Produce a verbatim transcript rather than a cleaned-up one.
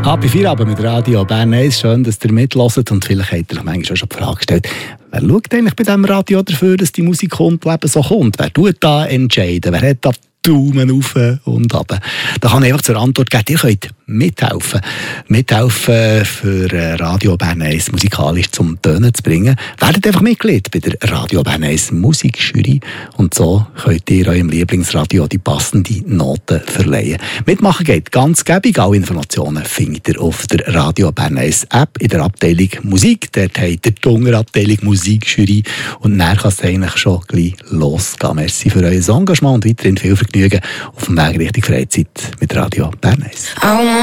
Happy Feierabend mit Radio Bern eins. Schön, dass ihr mithört. Und vielleicht habt ihr euch manchmal schon die Frage gestellt, wer schaut eigentlich bei diesem Radio dafür, dass die Musik kommt, die eben so kommt? Wer tut da entscheiden? Wer hat da Daumen auf und runter? Da kann ich einfach zur Antwort geben, ihr könnt mithelfen. Mithelfen für Radio Bern eins musikalisch zum Tönen zu bringen. Werdet einfach Mitglied bei der Radio Bern eins Musikjury und so könnt ihr eurem Lieblingsradio die passende Note verleihen. Mitmachen geht ganz gäbig. Alle Informationen findet ihr auf der Radio Bern eins App in der Abteilung Musik. Dort habt ihr die Unterabteilung Musikjury und dann kann es eigentlich schon gleich losgehen. Merci für euer Engagement und weiterhin viel Vergnügen auf dem Weg Richtung Freizeit mit Radio Bern eins.